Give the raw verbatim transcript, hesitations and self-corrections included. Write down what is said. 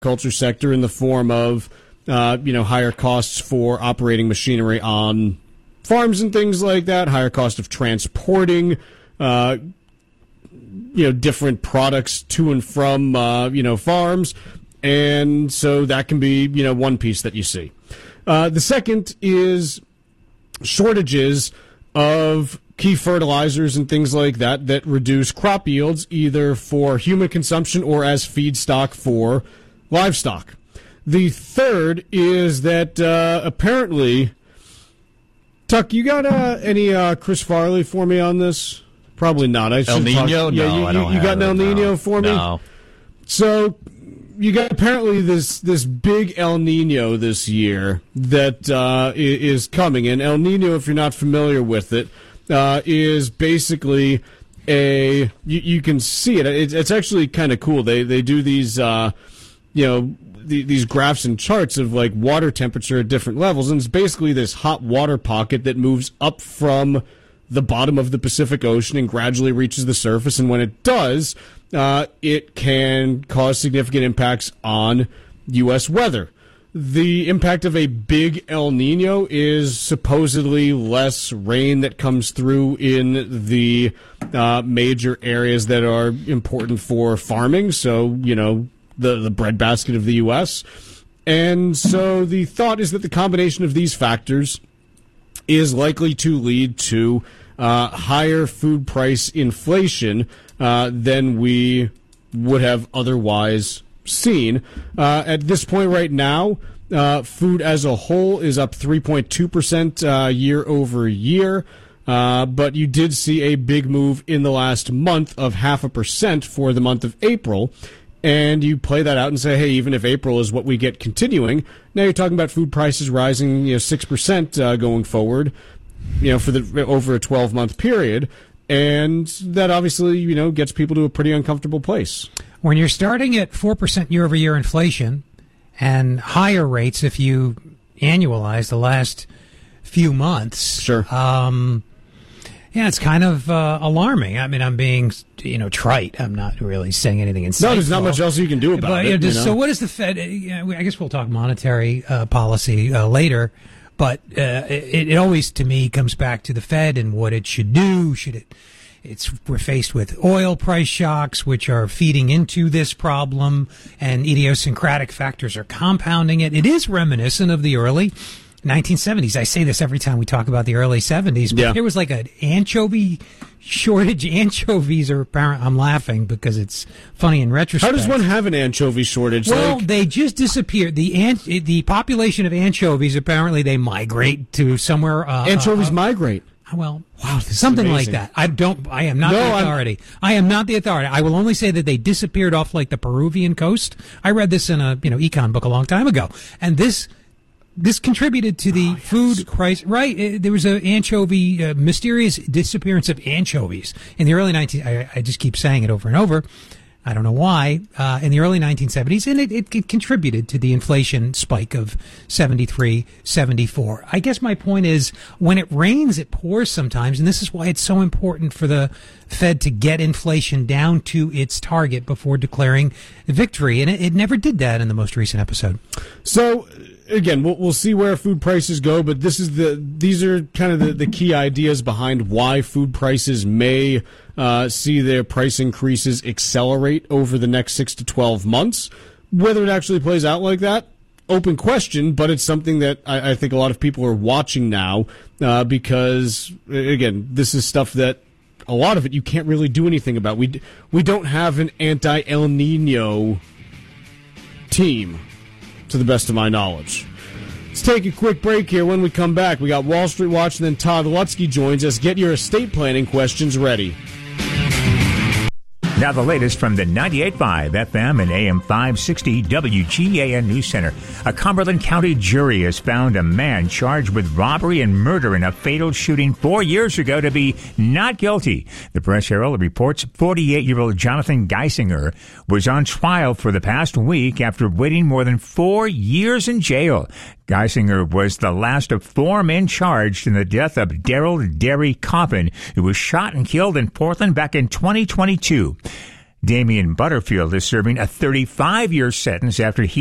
agriculture sector in the form of, uh, you know, higher costs for operating machinery on farms and things like that, higher cost of transporting, uh, you know, different products to and from, uh, you know, farms. And so that can be, you know, one piece that you see. Uh, the second is shortages of key fertilizers and things like that that reduce crop yields either for human consumption or as feedstock for livestock. The third is that uh, apparently, Tuck, you got uh, any uh, Chris Farley for me on this? Probably not. I El Nino? Talk, yeah, no, you, I don't you, you got have an El it, Nino no. for me? No. So you got apparently this this big El Nino this year that uh, is coming. And El Nino, if you're not familiar with it, uh, is basically a you, you can see it. It's, it's actually kind of cool. They they do these uh, you know the, these graphs and charts of like water temperature at different levels, and it's basically this hot water pocket that moves up from the bottom of the Pacific Ocean and gradually reaches the surface. And when it does, uh, it can cause significant impacts on U S weather. The impact of a big El Nino is supposedly less rain that comes through in the uh, major areas that are important for farming. So, you know, the, the breadbasket of the U S. And so the thought is that the combination of these factors is likely to lead to uh, higher food price inflation uh, than we would have otherwise seen. Uh, at this point right now, uh, food as a whole is up three point two percent uh, year over year. Uh, but you did see a big move in the last month of half a percent for the month of April. And you play that out and say, hey, even if April is what we get continuing, now you're talking about food prices rising, you know, six percent uh, going forward, you know, for the over a twelve-month period. And that obviously, you know, gets people to a pretty uncomfortable place. When you're starting at four percent year-over-year inflation and higher rates if you annualize the last few months. Sure. Um, yeah, it's kind of uh, alarming. I mean, I'm being, you know, trite. I'm not really saying anything insightful. No, there's not much else you can do about but, it. You know, just, you know? So what is the Fed? You know, I guess we'll talk monetary uh, policy uh, later. But uh, it, it always, to me, comes back to the Fed and what it should do. Should it? It's we're faced with oil price shocks, which are feeding into this problem, and idiosyncratic factors are compounding it. It is reminiscent of the early nineteen seventies. I say this every time we talk about the early seventies, but yeah. There was like an anchovy shortage. Anchovies are apparent. I'm laughing because it's funny in retrospect. How does one have an anchovy shortage? Well, like? they just disappeared. The ant, the population of anchovies, apparently they migrate to somewhere. Uh, Anchovies uh, migrate. Well, wow, something like that. I don't. I am not no, the authority. I'm, I am not the authority. I will only say that they disappeared off like the Peruvian coast. I read this in a you know econ book a long time ago, and this this contributed to the oh, yes. food price. Right, it, there was an anchovy uh, mysterious disappearance of anchovies in the early nineteen. I, I just keep saying it over and over. I don't know why, uh, in the early nineteen seventies, and it, it, it contributed to the inflation spike of seventy-three, seventy-four. I guess my point is, when it rains, it pours sometimes, and this is why it's so important for the Fed to get inflation down to its target before declaring victory, and it, it never did that in the most recent episode. So, again, we'll, we'll see where food prices go, but this is the these are kind of the, the key ideas behind why food prices may uh, see their price increases accelerate over the next six to twelve months. Whether it actually plays out like that, open question, but it's something that I, I think a lot of people are watching now uh, because, again, this is stuff that a lot of it you can't really do anything about. We, we don't have an anti-El Nino team, to the best of my knowledge. Let's take a quick break here. When we come back, we got Wall Street Watch, and then Todd Lutzke joins us. Get your estate planning questions ready. Now the latest from the ninety-eight point five F M and A M five sixty W G A N News Center. A Cumberland County jury has found a man charged with robbery and murder in a fatal shooting four years ago to be not guilty. The Press Herald reports forty-eight-year-old Jonathan Geisinger was on trial for the past week after waiting more than four years in jail. Geisinger was the last of four men charged in the death of Daryl Derry Coffin, who was shot and killed in Portland back in twenty twenty-two. Damian Butterfield is serving a thirty-five-year sentence after he